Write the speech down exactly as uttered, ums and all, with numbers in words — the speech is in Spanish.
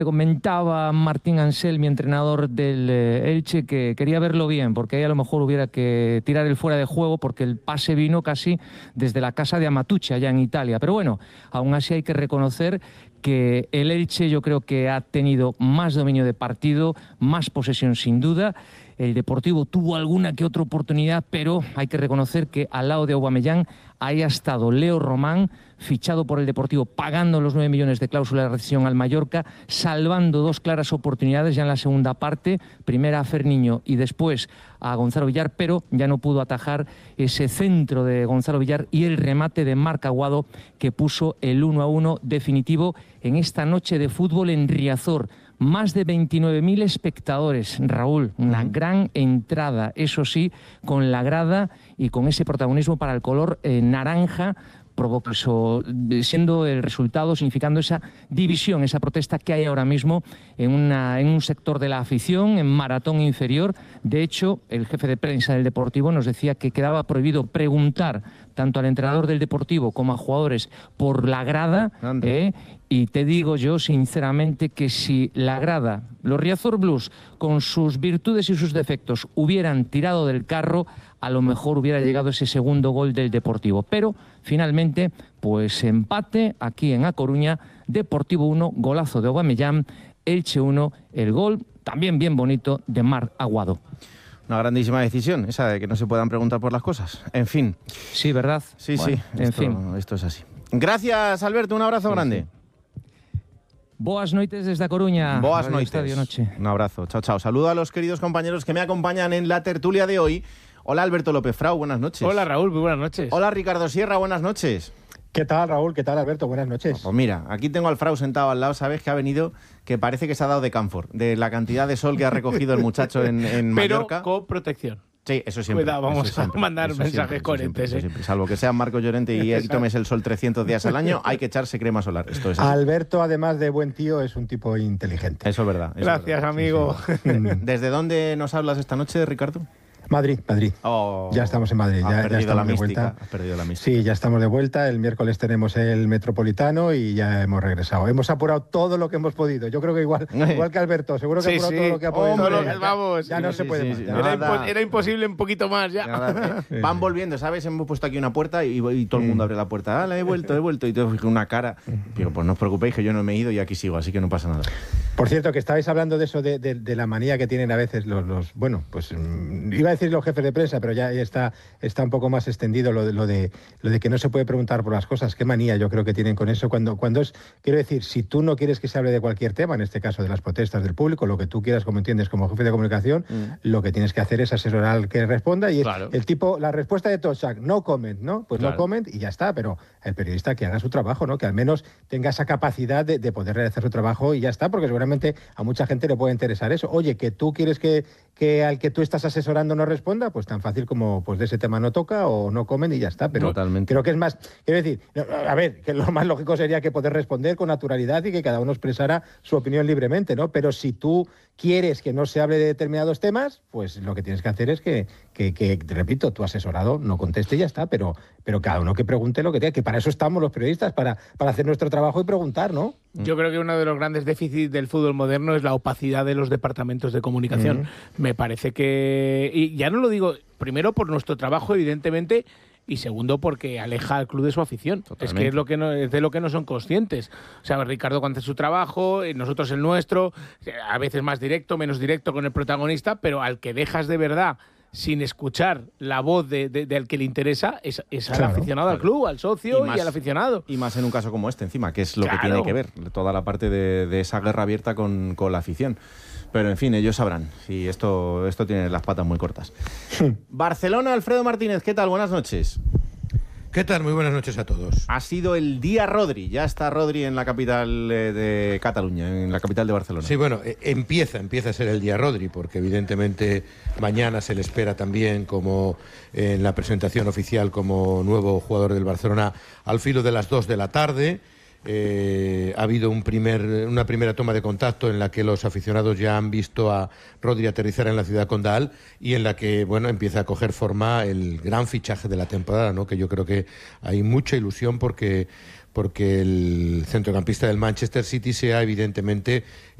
Comentaba Martín Ansel, mi entrenador del eh, Elche, que quería verlo bien, porque ahí a lo mejor hubiera que tirar el fuera de juego, porque el pase vino casi desde la casa de Amatucci, allá en Italia. Pero bueno, aún así hay que reconocer que el Elche yo creo que ha tenido más dominio de partido, más posesión sin duda. El Deportivo tuvo alguna que otra oportunidad, pero hay que reconocer que al lado de Aubameyang ahí ha estado Leo Román, fichado por el Deportivo, pagando los nueve millones de cláusula de rescisión al Mallorca, salvando dos claras oportunidades ya en la segunda parte, primera a Ferniño y después a Gonzalo Villar, pero ya no pudo atajar ese centro de Gonzalo Villar y el remate de Marc Aguado que puso el uno a uno definitivo en esta noche de fútbol en Riazor. Más de veintinueve mil espectadores, Raúl, una gran entrada, eso sí, con la grada y con ese protagonismo para el color eh, naranja, provoca eso, siendo el resultado, significando esa división, esa protesta que hay ahora mismo en, una, en un sector de la afición, en Maratón inferior. De hecho, el jefe de prensa del Deportivo nos decía que quedaba prohibido preguntar tanto al entrenador del Deportivo como a jugadores por la grada, eh, y te digo yo sinceramente que si la grada, los Riazor Blues, con sus virtudes y sus defectos, hubieran tirado del carro, a lo mejor hubiera llegado ese segundo gol del Deportivo. Pero finalmente, pues empate aquí en A Coruña, Deportivo uno, golazo de Aubameyang, Elche uno, el gol también bien bonito de Marc Aguado. Una grandísima decisión, esa de que no se puedan preguntar por las cosas. En fin. Sí, ¿verdad? Sí, bueno, sí. En esto, fin. Esto es así. Gracias, Alberto. Un abrazo sí, grande. Sí. Boas noites desde A Coruña. Boas noites. Noche. Un abrazo. Chao, chao. Saludo a los queridos compañeros que me acompañan en la tertulia de hoy. Hola, Alberto López Frau. Buenas noches. Hola, Raúl. Muy buenas noches. Hola, Ricardo Sierra. Buenas noches. ¿Qué tal, Raúl? ¿Qué tal, Alberto? Buenas noches. Pues mira, aquí tengo al Frau sentado al lado, ¿sabes? Que ha venido, que parece que se ha dado de camphor, de la cantidad de sol que ha recogido el muchacho en, en Mallorca. Pero con protección. Sí, eso siempre. Cuidado, vamos eso siempre, a mandar eso mensajes siempre, coherentes. Siempre, ¿eh? siempre. Salvo que sean Marco Llorente y ahí tomes el sol trescientos días al año, hay que echarse crema solar. Esto es así. Alberto, además de buen tío, es un tipo inteligente. Eso es verdad. Eso Gracias, es verdad. amigo. Sí, sí. ¿Desde dónde nos hablas esta noche, Ricardo? Madrid, Madrid. Oh, ya estamos en Madrid. Has ya, perdido ya estamos la de mística, vuelta. Has perdido la mística. Sí, ya estamos de vuelta. El miércoles tenemos el Metropolitano y ya hemos regresado. Hemos apurado todo lo que hemos podido. Yo creo que igual, igual que Alberto. Seguro que sí, ha apurado sí. todo lo que ha podido. Hombre, ya, vamos. ya sí, no sí, se puede sí, más. sí. Ya. Era, impo era imposible un poquito más ya. Nada, eh. Van volviendo, ¿sabes? Hemos puesto aquí una puerta y, y todo el mundo abre la puerta. Ah, la he vuelto, he vuelto. Y tengo una cara. Digo, pues no os preocupéis que yo no me he ido y aquí sigo, así que no pasa nada. Por cierto, que estabais hablando de eso, de, de, de la manía que tienen a veces los, los bueno, pues mmm, iba a decir los jefes de prensa, pero ya, ya está, está un poco más extendido lo de, lo, de, lo de que no se puede preguntar por las cosas. Qué manía yo creo que tienen con eso. Cuando, cuando es, quiero decir, si tú no quieres que se hable de cualquier tema, en este caso de las protestas del público, lo que tú quieras, como entiendes, como jefe de comunicación, mm. lo que tienes que hacer es asesorar al que responda y claro. el, el tipo, la respuesta de Toshak, no comment, ¿no? Pues claro. no comment y ya está, pero el periodista que haga su trabajo, ¿no? Que al menos tenga esa capacidad de, de poder realizar su trabajo y ya está, porque seguramente a mucha gente le puede interesar eso. Oye, que tú quieres que, que al que tú estás asesorando no responda, pues tan fácil como pues de ese tema no toca o no comen y ya está. Pero Totalmente. Creo que es más, quiero decir, a ver, que lo más lógico sería que poder responder con naturalidad y que cada uno expresara su opinión libremente, ¿no? Pero si tú quieres que no se hable de determinados temas, pues lo que tienes que hacer es que, que, que repito, tu asesorado no conteste y ya está, pero, pero cada uno que pregunte lo que tenga, que para eso estamos los periodistas, para, para hacer nuestro trabajo y preguntar, ¿no? Yo creo que uno de los grandes déficits del fútbol moderno es la opacidad de los departamentos de comunicación. Mm. Me parece que, y ya no lo digo, primero por nuestro trabajo, evidentemente, y segundo porque aleja al club de su afición. Totalmente. Es que es, lo que no, es de lo que no son conscientes. O sea, Ricardo cuando hace su trabajo, nosotros el nuestro, a veces más directo, menos directo con el protagonista, pero al que dejas de verdad sin escuchar la voz de, de, de al que le interesa es, es al claro, aficionado, claro. al club, al socio y, más, y al aficionado. Y más en un caso como este, encima, que es lo claro. que tiene que ver, toda la parte de, de esa guerra abierta con, con la afición. Pero, en fin, ellos sabrán. Si esto, esto tiene las patas muy cortas. Barcelona, Alfredo Martínez, ¿qué tal? Buenas noches. ¿Qué tal? Muy buenas noches a todos. Ha sido el día Rodri. Ya está Rodri en la capital de Cataluña, en la capital de Barcelona. Sí, bueno, empieza, empieza a ser el día Rodri, porque evidentemente mañana se le espera también como en la presentación oficial como nuevo jugador del Barcelona al filo de las dos de la tarde. Eh, ha habido un primer, una primera toma de contacto en la que los aficionados ya han visto a Rodri aterrizar en la ciudad condal y en la que bueno empieza a coger forma el gran fichaje de la temporada, ¿no? Que yo creo que hay mucha ilusión porque porque el centrocampista del Manchester City sea evidentemente